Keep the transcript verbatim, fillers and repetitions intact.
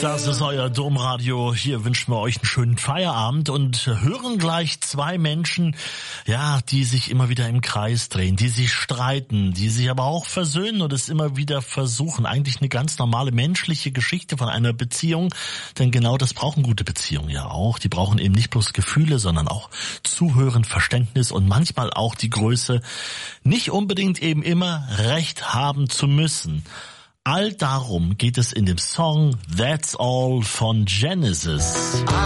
Das ist euer Domradio. Hier wünschen wir euch einen schönen Feierabend und hören gleich zwei Menschen, ja, die sich immer wieder im Kreis drehen, die sich streiten, die sich aber auch versöhnen und es immer wieder versuchen. Eigentlich eine ganz normale menschliche Geschichte von einer Beziehung, denn genau das brauchen gute Beziehungen ja auch. Die brauchen eben nicht bloß Gefühle, sondern auch Zuhören, Verständnis und manchmal auch die Größe, nicht unbedingt eben immer Recht haben zu müssen. All darum geht es in dem Song That's All von Genesis.